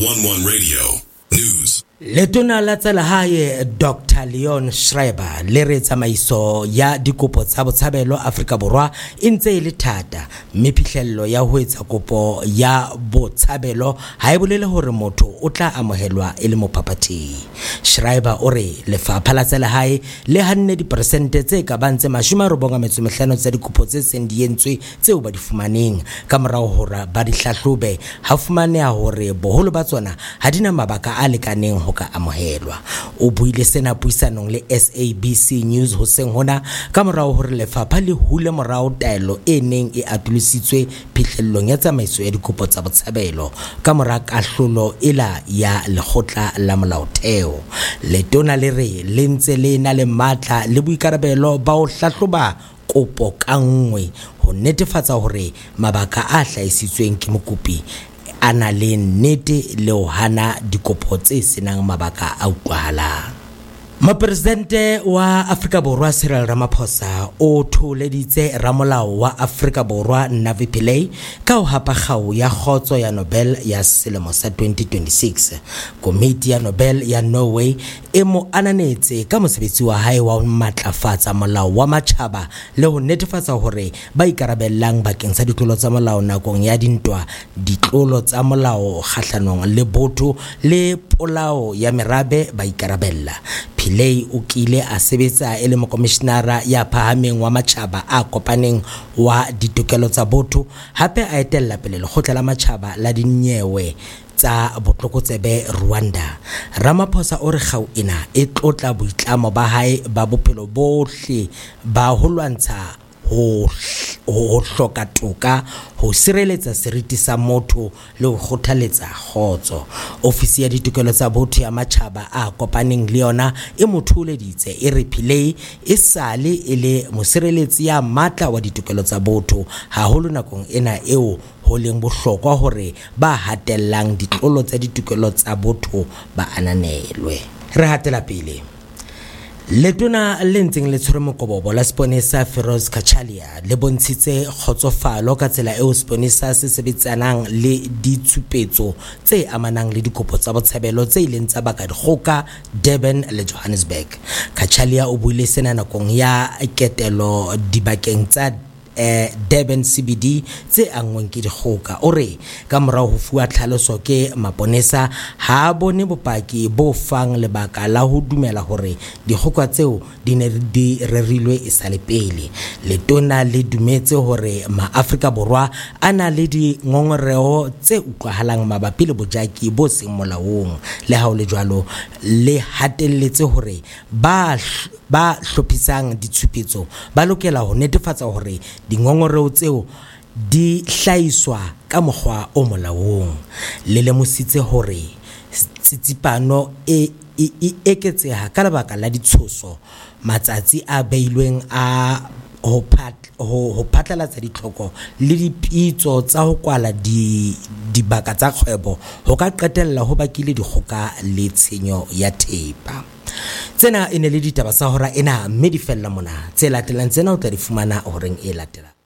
11 Radio News. Letona la tsa lehae Dr. Leon Schreiber le re tsamaiso ya dikopo tsa botshabelo Afrika Borwa e ntse e le thata mme phihlello ya ho etsa kopo ya botshabelo ha e bolele hore motho o tla amohelwa e le mophaphathi. Schreiber o re lefapha la tsa lehae le hanne diperesente tse ka bang tse 95 tsa dikopo tse seng di entswe tseo ba di fumaneng ka morao hore ba di hlahlobe ha fumaneha hore boholo ba tsona ha dina mabaka a lekaneng ka amohelwa. O buile sena puisanong le SABC News hoseng hona ka morao hore lefapha le hule morao taelo e neng e atulisitswe phihlellong ya tsamaiso ya dikopo tsa botshabelo ka mora kahlolo ela ya lekgotla la molaotheo. Letona le re le ntse le na le matla le boikarabelo ba ho hlahloba kopo ka nngwe ho netefatsa hore mabaka a hlahisitsweng ke mokopi ana le nnete le ho hana dikopo tse senang mabaka a utlwahalang. Mopresidente wa Afrika Borwa Cyril Ramaphosa o tholeditse ramolao wa Afrika Borwa Navi Pillay ka ho hapa kgau ya khotso ya Nobel ya selemo sa 2026. Komiti ya Nobel ya Norway e mo ananetse ka mosebetsi wa hae wa matlafatsa molao wa matjhaba le ho netefatsa hore ba ikarabellang bakeng sa ditlolo tsa molao nakong ya dintwa, ditlolo tsa molao kgahlanong le botho le polao ya merabe ba ikarabella. Pillay o kile a sebetsa e le mokomishenara ya phahameng wa matjhaba a kopaneng wa ditokelo tsa botho, hape a etella pele lekgotla la matjhaba la dinyewe tsa botlokotsebe Rwanda. Ramaphosa o re kgau ena e tlotla boitlamo ba hae ba bophelo bohle ba ho lwantsha ho hloka toka, ho sireletsa seriti sa motho le ho kgothaletsa khotso. Ofisi ya ditokelo tsa botho ya matjhaba a kopaneng le yona e motholeditse e re Pillay e sale e le mosireletsi ya matla wa ditokelo tsa botho haholo nakong ena eo ho leng bohlokwa hore ba hatellang ditlolo tsa ditokelo tsa botho ba ananelwe. Re hatela pele. Letona le ntseng le tshwere mokobobo la Sponisa Feroz Kachalia le bontshitse kgotsofalo ka tsela eo Sponisa se sebetsanang le ditshupetso tse amanang le dikopo tsa botshabelo tse ileng tsa baka dikgoka Durban le Johannesburg. Kachalia o buile sena nakong ya ketelo dibakeng tsa Durban CBD tse angweng ke dikgoka. O re ka morao ho fuwa tlhaloso ke maponesa ha bone bopaki bo fang lebaka la ho dumela hore dikgoka tseo di ne di rerilwe e sale pele. Letona le dumetse hore ma-Afrika Borwa a na le dingongoreho tse utlwahalang mabapi le bojaki bo seng molaong. Le ha o le jwalo le hatelletse hore ba hlophisang ditshupetso ba lokela ho netefatsa hore dingongoreho tseo di hlahiswa ka mokgwa o molaong. Le lemositse hore tsitsipano e eketseha ka lebaka la ditshoso matsatsi a beilweng a ho phatlalatsa ditlhoko le dipitso tsa ho kwala dibaka tsa kgwebo ho ka qetella ho bakile dikgoka le tshenyo ya thepa. Tsena e ne le ditaba tsa hora ena mme di fella mona tse latelang tsena o tla di fumana horeng e latela.